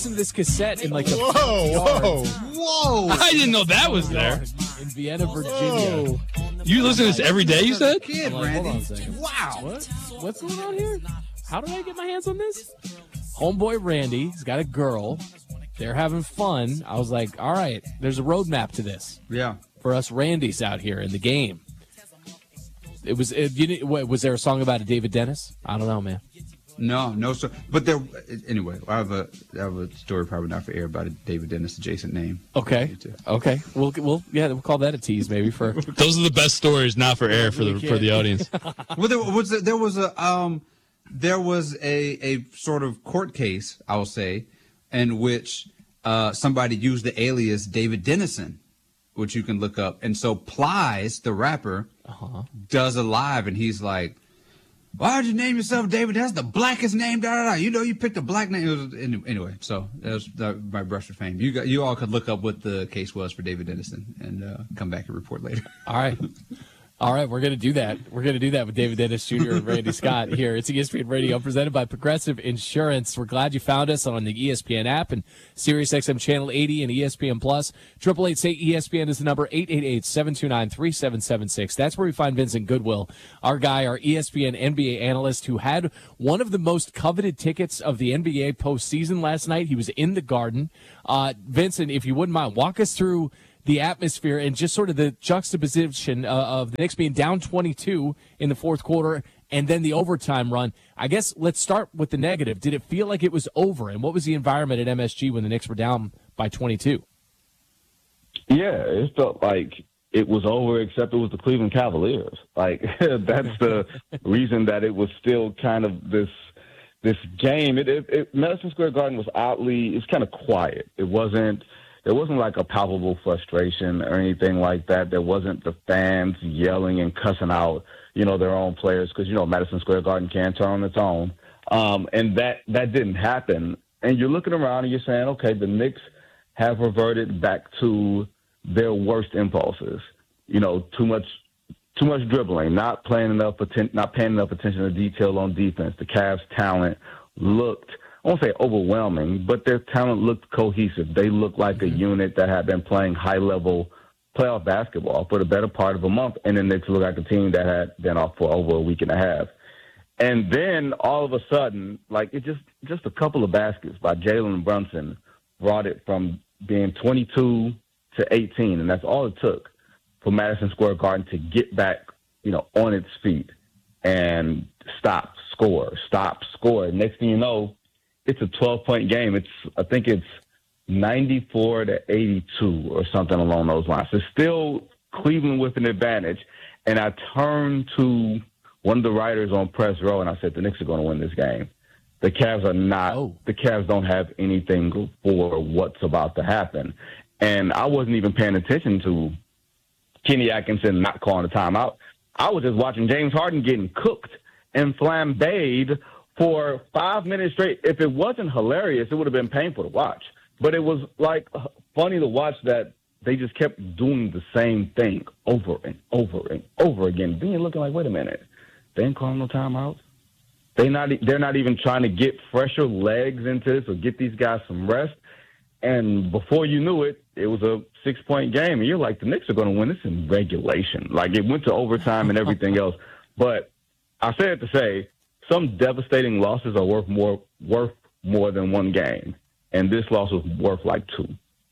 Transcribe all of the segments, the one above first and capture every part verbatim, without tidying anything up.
to this cassette in like the whoa, whoa, whoa! I didn't know that was there. In Vienna, Virginia. Whoa. You listen to this every day, you said? Kid, Like, hold on a Randy. second. Wow. What? What's going on here? How did I get my hands on this? Homeboy Randy, he's got a girl. They're having fun. I was like, all right, there's a roadmap to this Yeah. for us Randys out here in the game. It was. It, you, didn't- what, was there a song about a David Dennis? I don't know, man. No, no, sir. But there. Anyway, I have a I have a story probably not for air about a David Dennis adjacent name. Okay. Okay. We'll we'll yeah we'll call that a tease maybe for. Those are the best stories, not for air for the for the audience. Well, there was a, there was a um there was a a sort of court case, I will say, in which uh somebody used the alias David Dennison, which you can look up, and so Plies, the rapper, Uh-huh. does a live, and he's like, "Why'd you name yourself David? That's the blackest name." Da da da. You know, you picked a black name. It was, any- anyway, so that was the, my brush with fame. You got, you all could look up what the case was for David Dennison and uh, come back and report later. All right. All right, we're going to do that. We're going to do that with David Dennis Junior and Randy Scott here. It's E S P N Radio presented by Progressive Insurance. We're glad you found us on the E S P N app and Sirius X M Channel eighty and E S P N Plus. eight eight eight, say E S P N is the number, eight eight eight, seven two nine, three seven seven six. That's where we find Vincent Goodwill, our guy, our E S P N N B A analyst who had one of the most coveted tickets of the N B A postseason last night. He was in the Garden. Uh, Vincent, if you wouldn't mind, walk us through the atmosphere and just sort of the juxtaposition uh, of the Knicks being down twenty-two in the fourth quarter and then the overtime run. I guess let's start with the negative. Did it feel like it was over? And what was the environment at M S G when the Knicks were down by twenty-two? Yeah, it felt like it was over, except it was the Cleveland Cavaliers. Like, that's the reason that it was still kind of this this game. It, it, it Madison Square Garden was oddly, it's kind of quiet. It wasn't. There wasn't like a palpable frustration or anything like that. There wasn't the fans yelling and cussing out, you know, their own players because, you know, Madison Square Garden can turn on its own. Um, and that, that didn't happen. And you're looking around and you're saying, okay, the Knicks have reverted back to their worst impulses. You know, too much too much dribbling, not playing enough atten- not paying enough attention to detail on defense. The Cavs' talent looked, I won't say overwhelming, but their talent looked cohesive. They looked like a unit that had been playing high-level playoff basketball for the better part of a month, and then they looked like a team that had been off for over a week and a half. And then all of a sudden, like it just just a couple of baskets by Jalen Brunson brought it from being twenty-two to eighteen, and that's all it took for Madison Square Garden to get back, you know, on its feet and stop, score, stop, score. Next thing you know, it's a twelve-point game. It's I think it's ninety-four to eighty-two or something along those lines. It's still Cleveland with an advantage. And I turned to one of the writers on Press Row, and I said, the Knicks are going to win this game. The Cavs are not. Oh. The Cavs don't have anything for what's about to happen. And I wasn't even paying attention to Kenny Atkinson not calling a timeout. I was just watching James Harden getting cooked and flambéed for five minutes straight. If it wasn't hilarious, it would have been painful to watch. But it was like funny to watch that they just kept doing the same thing over and over and over again. Then you're looking like, wait a minute, they ain't calling no timeouts. They not they're not even trying to get fresher legs into this or get these guys some rest. And before you knew it, it was a six-point game, and you're like, the Knicks are going to win this in regulation. Like it went to overtime and everything else. But I say it to say, some devastating losses are worth more worth more than one game, and this loss was worth like two.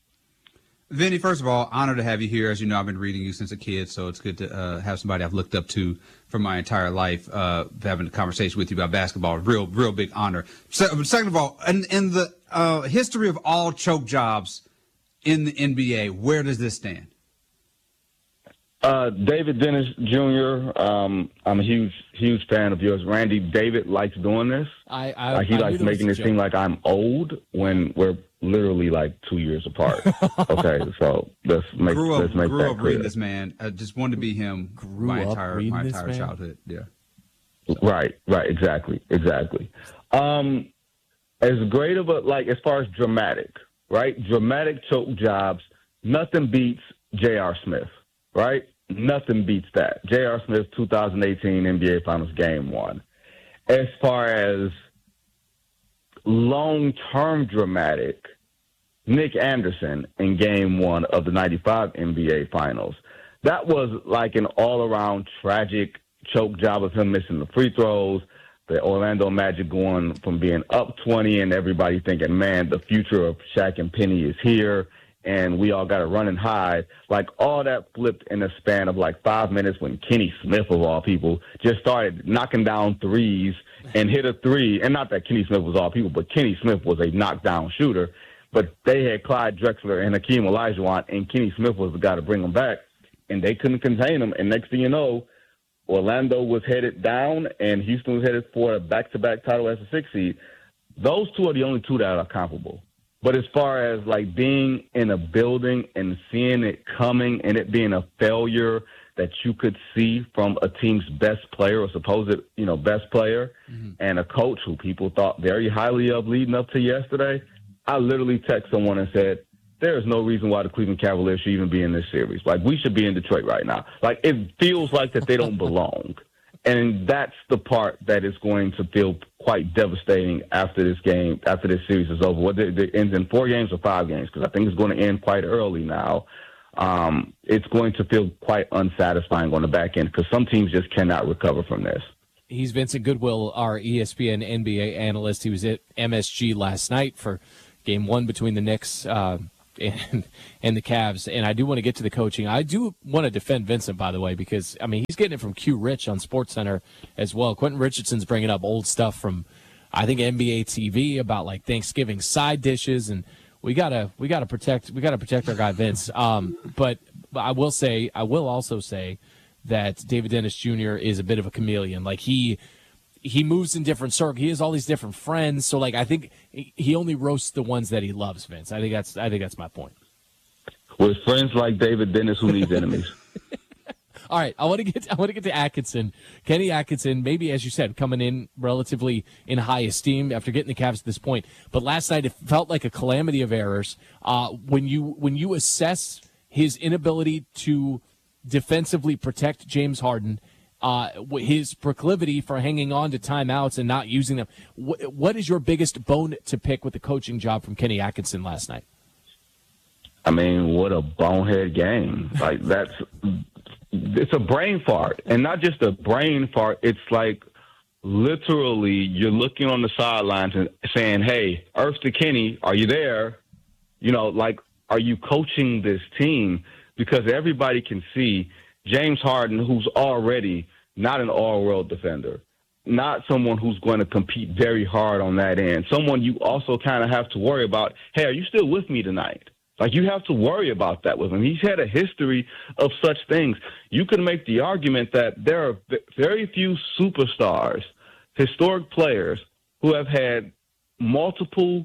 Vinny, first of all, honored to have you here. As you know, I've been reading you since a kid, so it's good to uh, have somebody I've looked up to for my entire life, uh, having a conversation with you about basketball. Real, real big honor. So, second of all, in, in the uh, history of all choke jobs in the N B A, where does this stand? Uh, David Dennis Junior Um, I'm a huge, huge fan of yours. Randy, David likes doing this. I, I, like he I likes knew there making was it a seem joke. like I'm old when we're literally like two years apart. Okay, so let's make Grew up, let's make grew that up clear. reading this man. I just wanted to be him Grew my up entire reading my this entire man? childhood. Yeah. Right, right, exactly, exactly. Um, as great of a, like, as far as dramatic, right? Dramatic choke jobs, nothing beats J R. Smith, right? Nothing beats that. J R. Smith, two thousand eighteen N B A Finals Game One. As far as long-term dramatic Nick Anderson in game one of the ninety-five N B A Finals. That was like an all-around tragic choke job of him missing the free throws, the Orlando Magic going from being up twenty and everybody thinking, man, the future of Shaq and Penny is here, and we all got to run and hide. Like, all that flipped in a span of like five minutes when Kenny Smith, of all people, just started knocking down threes and hit a three. And not that Kenny Smith was all people, but Kenny Smith was a knockdown shooter. But they had Clyde Drexler and Hakeem Olajuwon, and Kenny Smith was the guy to bring them back, and they couldn't contain him. And next thing you know, Orlando was headed down, and Houston was headed for a back-to-back title as a six seed. Those two are the only two that are comparable. But as far as, like, being in a building and seeing it coming and it being a failure that you could see from a team's best player or supposed, you know, best player, mm-hmm. and a coach who people thought very highly of leading up to yesterday, I literally text someone and said, there is no reason why the Cleveland Cavaliers should even be in this series. Like, we should be in Detroit right now. Like, it feels like that they don't belong. And that's the part that is going to feel quite devastating after this game, after this series is over. Whether it ends in four games or five games, because I think it's going to end quite early now. Um, it's going to feel quite unsatisfying on the back end because some teams just cannot recover from this. He's Vincent Goodwill, our E S P N N B A analyst. He was at M S G last night for game one between the Knicks uh, and and the Cavs. And I do want to get to the coaching. I do want to defend Vincent, by the way, because, I mean, he's getting it from Q Rich on SportsCenter as well. Quentin Richardson's bringing up old stuff from, I think, N B A T V about, like, Thanksgiving side dishes. And we got to we gotta protect we gotta protect our guy Vince. Um, but, but I will say, I will also say that David Dennis Junior is a bit of a chameleon. Like, he – He moves in different circles. He has all these different friends. So, like, I think he only roasts the ones that he loves, Vince. I think that's I think that's my point. With friends like David Dennis, who needs enemies? All right, I want to get I want to get to Atkinson, Kenny Atkinson. Maybe, as you said, coming in relatively in high esteem after getting the Cavs at this point. But last night it felt like a calamity of errors. Uh, when you when you assess his inability to defensively protect James Harden. Uh, his proclivity for hanging on to timeouts and not using them. What, what is your biggest bone to pick with the coaching job from Kenny Atkinson last night? I mean, what a bonehead game. Like, that's – it's a brain fart. And not just a brain fart. It's like literally you're looking on the sidelines and saying, hey, Earth to Kenny, are you there? You know, like, are you coaching this team? Because everybody can see James Harden, who's already not an all-world defender, not someone who's going to compete very hard on that end, someone you also kind of have to worry about, hey, are you still with me tonight? Like, you have to worry about that with him. He's had a history of such things. You can make the argument that there are very few superstars, historic players, who have had multiple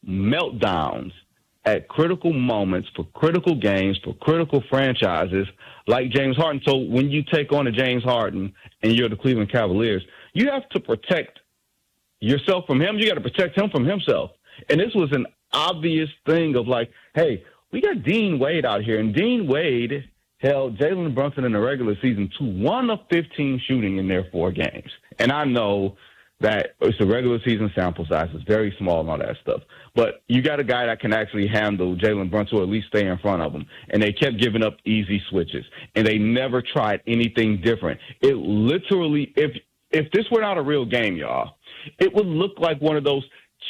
meltdowns at critical moments for critical games, for critical franchises like James Harden. So when you take on a James Harden and you're the Cleveland Cavaliers, you have to protect yourself from him. You got to protect him from himself. And this was an obvious thing of like, hey, we got Dean Wade out here, and Dean Wade held Jalen Brunson in the regular season to one of fifteen shooting in their four games. And I know that it's a regular season sample size. It's very small and all that stuff. But you got a guy that can actually handle Jalen Brunson or at least stay in front of him. And they kept giving up easy switches. And they never tried anything different. It literally, if if this were not a real game, y'all, it would look like one of those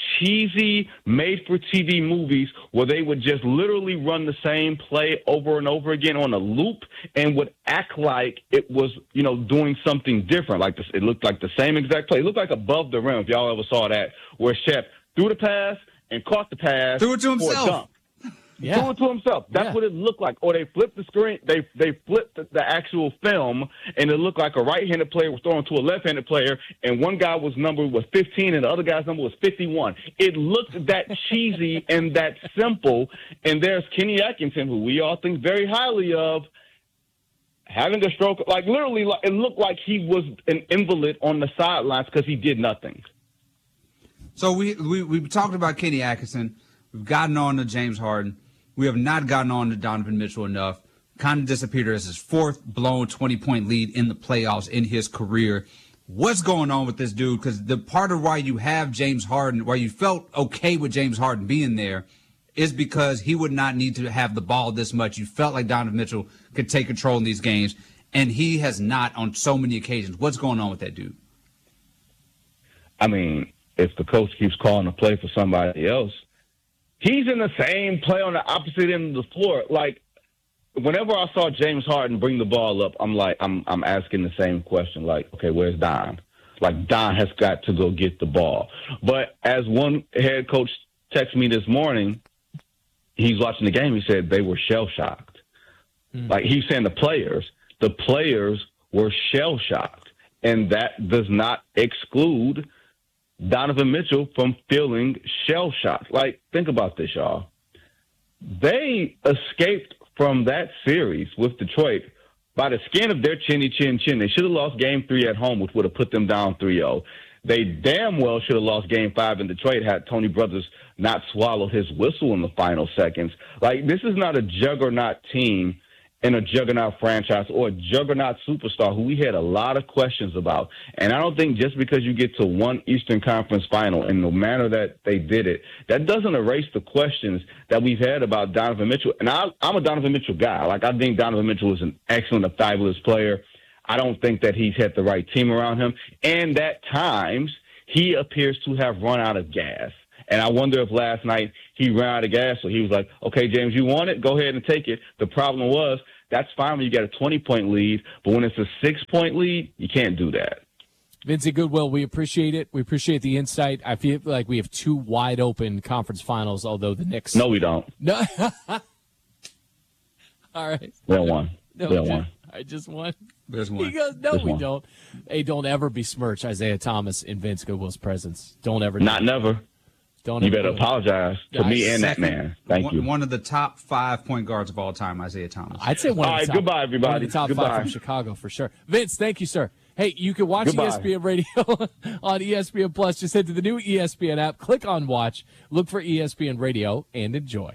cheesy made-for-T V movies where they would just literally run the same play over and over again on a loop and would act like it was, you know, doing something different. Like this, it looked like the same exact play. It looked like Above the Rim, if y'all ever saw that, where Shep threw the pass and caught the pass. Threw it to himself. Yeah. Threw it to himself. That's Yeah. what it looked like. Or they flipped the screen. They they flipped the, the actual film, and it looked like a right-handed player was throwing to a left-handed player, and one guy was number was fifteen, and the other guy's number was fifty-one. It looked that cheesy and that simple. And there's Kenny Atkinson, who we all think very highly of, having a stroke. Like literally, like, it looked like he was an invalid on the sidelines because he did nothing. So we we we've talked about Kenny Atkinson. We've gotten on to James Harden. We have not gotten on to Donovan Mitchell enough. Kind of disappeared as his fourth blown twenty-point lead in the playoffs in his career. what's going on with this dude? Because the part of why you have James Harden, why you felt okay with James Harden being there, is because he would not need to have the ball this much. You felt like Donovan Mitchell could take control in these games, and he has not on so many occasions. What's going on with that dude? I mean, if the coach keeps calling a play for somebody else, he's in the same play on the opposite end of the floor. Like, whenever I saw James Harden bring the ball up, I'm like, I'm I'm asking the same question. Like, okay, where's Don? Like, Don has got to go get the ball. But as one head coach texted me this morning, he's watching the game. He said they were shell shocked. Mm. Like, he's saying the players, the players were shell shocked, and that does not exclude Donovan Mitchell from feeling shell shocked. Like, think about this, y'all. They escaped from that series with Detroit by the skin of their chinny chin chin. They should have lost game three at home, which would have put them down three oh. They damn well should have lost game five in Detroit had Tony Brothers not swallowed his whistle in the final seconds. Like, this is not a juggernaut team and a juggernaut franchise or a juggernaut superstar who we had a lot of questions about. And I don't think just because you get to one Eastern Conference final in the manner that they did it, that doesn't erase the questions that we've had about Donovan Mitchell. And I, I'm a Donovan Mitchell guy. Like, I think Donovan Mitchell is an excellent, a fabulous player. I don't think that he's had the right team around him. And at times, he appears to have run out of gas. And I wonder if last night he ran out of gas, so he was like, okay, James, you want it? Go ahead and take it. The problem was, that's fine when you get a twenty-point lead, but when it's a six-point lead, you can't do that. Vincent Goodwill, we appreciate it. We appreciate the insight. I feel like we have two wide-open conference finals, although the Knicks... No, we don't. No. All right. We don't one. No, we don't one. I just won. There's one. He goes, no, There's we one. don't. Hey, don't ever besmirch Isaiah Thomas in Vince Goodwill's presence. Don't ever do Not it. never. Don't You ever better do it. apologize to me and that Second, man. Thank one, you. One of the top five point guards of all time, Isaiah Thomas. I'd say one All of the right, top, goodbye, everybody. One of the top Goodbye. five from Chicago for sure. Vince, thank you, sir. Hey, you can watch Goodbye. E S P N Radio on E S P N Plus. Just head to the new E S P N app, click on Watch, look for E S P N Radio, and enjoy.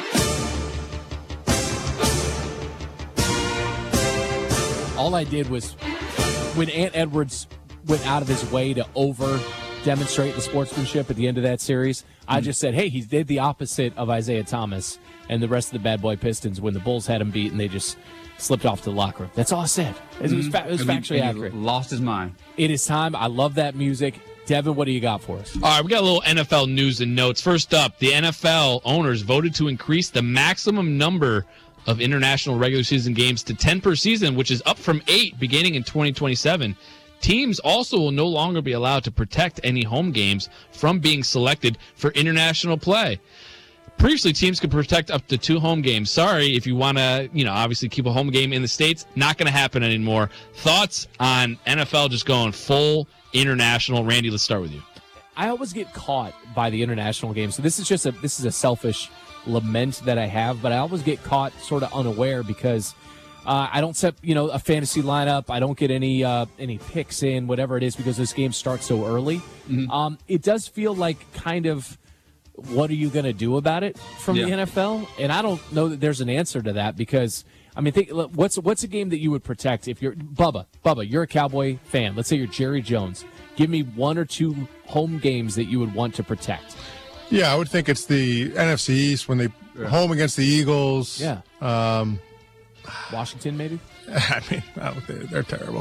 All I did was, when Ant Edwards went out of his way to over demonstrate the sportsmanship at the end of that series, I just said, hey, he did the opposite of Isaiah Thomas and the rest of the bad boy Pistons when the Bulls had him beat and they just slipped off to the locker room. That's all I said. It was, fa- it was And he- factually and he accurate. Lost his mind. It is time. I love that music. Devin, what do you got for us? All right, we got a little N F L news and notes. First up, the N F L owners voted to increase the maximum number of international regular season games to ten per season, which is up from eight beginning in twenty twenty-seven. Teams also will no longer be allowed to protect any home games from being selected for international play. Previously, teams could protect up to two home games. Sorry, if you want to, you know, obviously keep a home game in the States, not going to happen anymore. Thoughts on N F L just going full international? Randy, let's start with you. I always get caught by the international game. So this is just a this is a selfish lament that I have, but I always get caught sort of unaware because uh, I don't set, you know, a fantasy lineup. I don't get any uh, any picks in, whatever it is, because this game starts so early. Mm-hmm. Um, it does feel like kind of, what are you going to do about it from Yeah. the N F L? And I don't know that there's an answer to that because, I mean, think look, what's what's a game that you would protect if you're Bubba? Bubba, you're a Cowboy fan. Let's say you're Jerry Jones. Give me one or two home games that you would want to protect. Yeah, I would think it's the N F C East when they home against the Eagles. Yeah. Um, Washington, maybe? I mean, I don't think- they're terrible.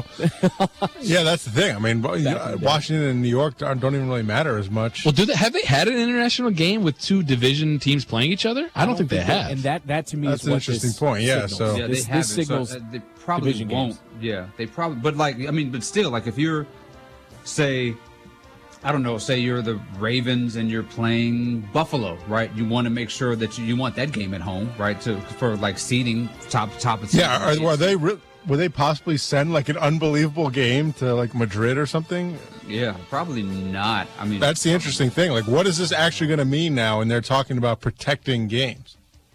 Yeah, that's the thing. I mean, uh, Washington and New York don't don't even really matter as much. Well, do they have they had an international game with two division teams playing each other? I don't, think they have. And that, that to me That's is an what interesting this point. Yeah, signals. so- Yeah, this, they have this signals So, uh, they probably division won't. games. Yeah, they probably. But like, I mean, but still, like, if you're, say, I don't know, say you're the Ravens and you're playing Buffalo, right? You want to make sure that you, you want that game at home, right? To for like seeding top top of yeah, are, are they re- would they possibly send like an unbelievable game to like Madrid or something? Yeah, probably not. I mean, That's the interesting thing. Like, what is this actually going to mean now when they're talking about protecting games?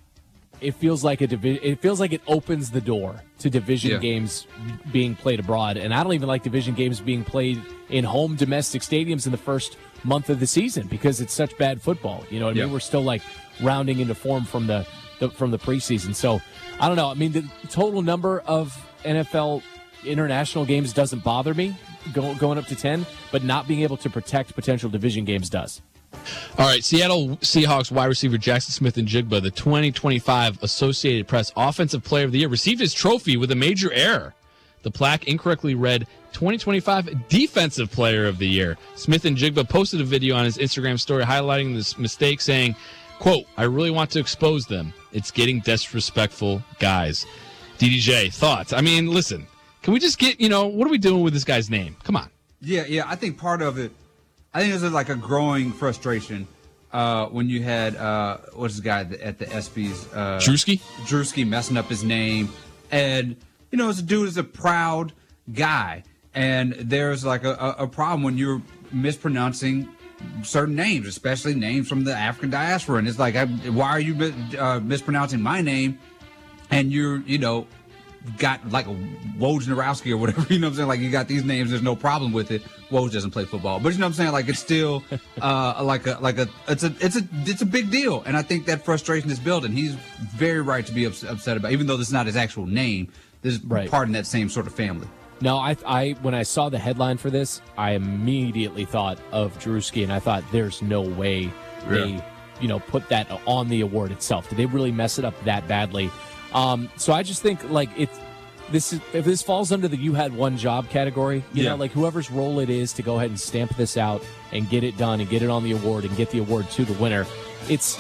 It feels like a divi- It feels like it opens the door to division Yeah. games being played abroad, and I don't even like division games being played in home domestic stadiums in the first month of the season because it's such bad football. You know what I Yeah. mean? We're still like rounding into form from the, the from the preseason. So I don't know. I mean, the total number of N F L international games doesn't bother me go, going up to ten, but not being able to protect potential division games does. All right, Seattle Seahawks wide receiver Jackson Smith-Njigba, the twenty twenty-five Associated Press Offensive Player of the Year, received his trophy with a major error. The plaque incorrectly read twenty twenty-five Defensive Player of the Year. Smith-Njigba posted a video on his Instagram story highlighting this mistake, saying, quote, "I really want to expose them. It's getting disrespectful, guys." D D J, thoughts? I mean, listen, can we just get, you know, what are we doing with this guy's name? Come on. Yeah, yeah. I think part of it, I think there's like a growing frustration uh, when you had, uh, what's this guy at the, at the ESPYs? Uh, Drewski? Drewski messing up his name. And, you know, this dude is a proud guy. And there's like a, a, a problem when you're mispronouncing certain names, especially names from the African diaspora. And it's like, I, why are you uh, mispronouncing my name? And you're, you know, got like a Wojnarowski or whatever, you know what I'm saying? Like, you got these names, there's no problem with it. Woj doesn't play football, but you know what I'm saying? Like, it's still uh, like a, like a, it's a, it's a, it's a big deal. And I think that frustration is building. He's very right to be ups- upset about, even though this is not his actual name, this is Right. part in that same sort of family. No, I, I, when I saw the headline for this, I immediately thought of Drewski, and I thought, there's no way they, you know, put that on the award itself. Did they really mess it up that badly? Um, so I just think, like, it, this is, if this falls under the "you had one job" category, you Yeah. know, like whoever's role it is to go ahead and stamp this out and get it done and get it on the award and get the award to the winner, it's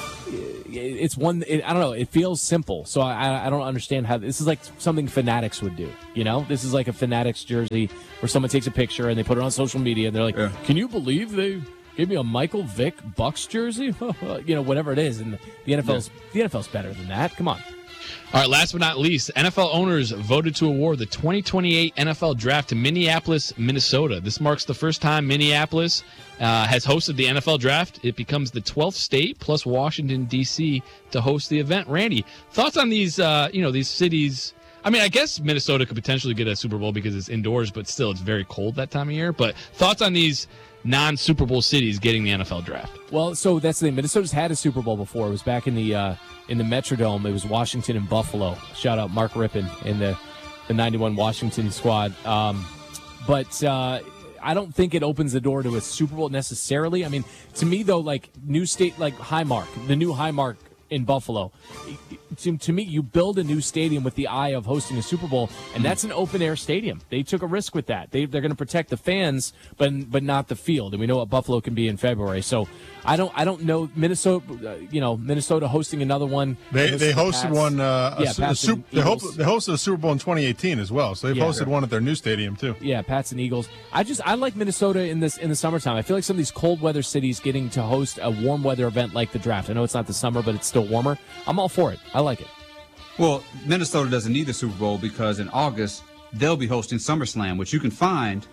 it's one. It, I don't know. It feels simple, so I I don't understand how this is like something Fanatics would do. You know, this is like a Fanatics jersey where someone takes a picture and they put it on social media and they're like, Yeah. "Can you believe they gave me a Michael Vick Bucks jersey?" You know, whatever it is, and the N F L's the N F L's better than that. Come on. All right, last but not least, N F L owners voted to award the twenty twenty-eight N F L Draft to Minneapolis, Minnesota. This marks the first time Minneapolis uh, has hosted the N F L Draft. It becomes the twelfth state plus Washington, D C to host the event. Randy, thoughts on these, uh, you know, these cities? I mean, I guess Minnesota could potentially get a Super Bowl because it's indoors, but still it's very cold that time of year. But thoughts on these non-Super Bowl cities getting the N F L Draft? Well, so that's the thing. Minnesota's had a Super Bowl before. It was back in the uh, in the Metrodome. It was Washington and Buffalo. Shout out Mark Rippon in the the ninety-one Washington squad. Um, but uh, I don't think it opens the door to a Super Bowl necessarily. I mean, to me though, like new state, like Highmark, the new Highmark in Buffalo. To, to me, you build a new stadium with the eye of hosting a Super Bowl, and that's an open-air stadium. They took a risk with that. They, they're going to protect the fans, but but not the field. And we know what Buffalo can be in February. So I don't I don't know Minnesota. Uh, you know, Minnesota hosting another one. They This they is the hosted Pats. one. Uh, a Yeah, su- Pats a and Sup- they, hope, Eagles. they hosted a Super Bowl in twenty eighteen as well. So they've Yeah. hosted one at their new stadium too. Yeah, Pats and Eagles. I just I like Minnesota in this in the summertime. I feel like some of these cold weather cities getting to host a warm weather event like the draft. I know it's not the summer, but it's still warmer. I'm all for it. I like it. Well, Minnesota doesn't need the Super Bowl because in August they'll be hosting SummerSlam, which you can find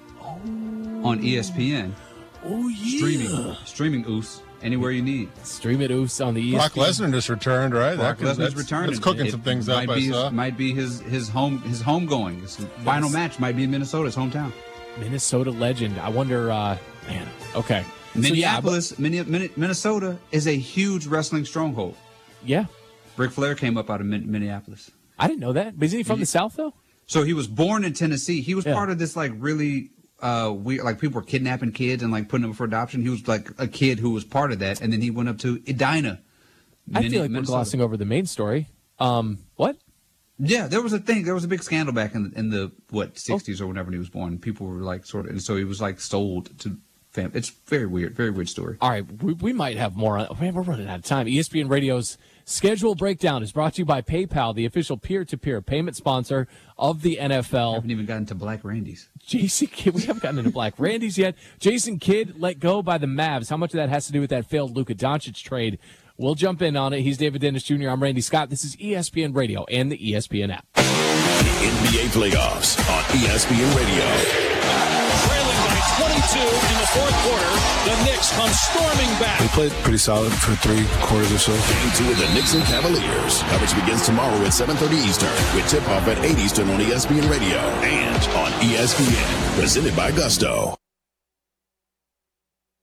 on E S P N. Oh yeah. Streaming, streaming Oos anywhere you need. Stream it, Oos, on the E S Brock P N. Lesnar just returned, right? Brock That- Lesnar's that's, returning. That's cooking It some things might up. Be I saw. his, might be his his home his home going. His final match might be in Minnesota, his hometown. Minnesota legend. I wonder. Uh, man. Okay. So, Minneapolis, Minne- Minne- Minnesota is a huge wrestling stronghold. yeah, Ric Flair came up out of Min- Minneapolis. I didn't know that. But isn't he from the South though? So he was born in Tennessee. He was Yeah. part of this like really uh weird, like people were kidnapping kids and like putting them for adoption. He was like a kid who was part of that, and then he went up to Edina. I Minne- feel like we're Minnesota. glossing over the main story. Um, what? Yeah, there was a thing. There was a big scandal back in the, in the what sixties or whenever he was born. People were like sort of, and so he was like sold to fam. It's very weird, very weird story. All right, we, we might have more. On, man, we're running out of time. E S P N Radio's schedule breakdown is brought to you by PayPal, the official peer-to-peer payment sponsor of the N F I L. haven't even gotten to Black Randy's. Jason Kidd, we haven't gotten into Black Randy's yet. Jason Kidd let go by the Mavs. How much of that has to do with that failed Luka Doncic trade? We'll jump in on it. He's David Dennis Junior I'm Randy Scott. This is E S P N Radio and the E S P N app. The N B A playoffs on E S P N Radio. Trailing by twenty-two in the fourth quarter, the Knicks come storming back. We played pretty solid for three quarters or so. Game two of the Knicks and Cavaliers. Coverage begins tomorrow at seven thirty Eastern with tip-off at eight Eastern on E S P N Radio and on E S P N. Presented by Gusto.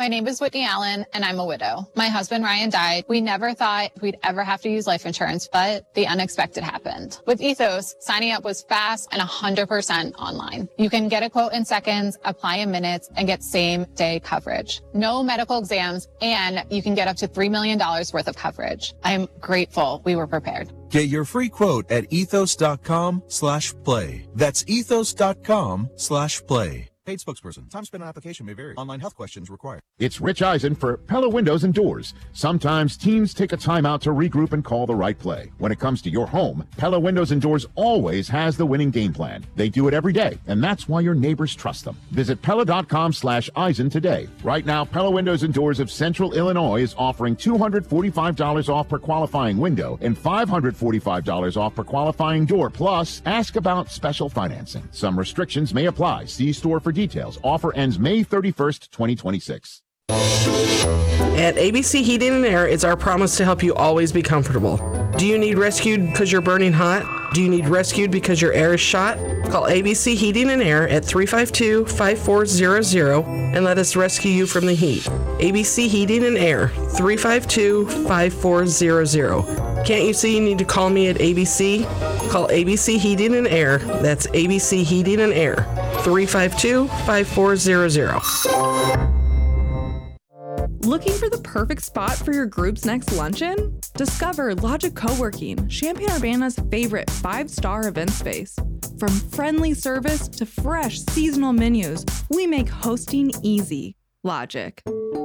My name is Whitney Allen, and I'm a widow. My husband, Ryan, died. We never thought we'd ever have to use life insurance, but the unexpected happened. With Ethos, signing up was fast and one hundred percent online. You can get a quote in seconds, apply in minutes, and get same-day coverage. No medical exams, and you can get up to three million dollars worth of coverage. I'm grateful we were prepared. Get your free quote at ethos.com slash play. That's ethos.com slash play. Paid spokesperson. Time spent on application may vary. Online health questions required. It's Rich Eisen for Pella Windows and Doors. Sometimes teams take a timeout to regroup and call the right play. When it comes to your home, Pella Windows and Doors always has the winning game plan. They do it every day, and that's why your neighbors trust them. Visit Pella.com slash Eisen today. Right now, Pella Windows and Doors of Central Illinois is offering two hundred forty-five dollars off per qualifying window and five hundred forty-five dollars off per qualifying door. Plus, ask about special financing. Some restrictions may apply. See store for details. Offer ends May thirty-first, twenty twenty-six. At A B C Heating and Air, it's our promise to help you always be comfortable. Do you need rescued because you're burning hot? Do you need rescued because your air is shot? Call A B C Heating and Air at three five two, five four zero zero and let us rescue you from the heat. A B C Heating and Air, three five two, five four zero zero. Can't you see you need to call me at A B C? Call A B C Heating and Air. That's A B C Heating and Air, three five two, five four zero zero. Looking for the perfect spot for your group's next luncheon? Discover Logic Co-working, Champaign-Urbana's favorite five-star event space. From friendly service to fresh seasonal menus, we make hosting easy. Logic.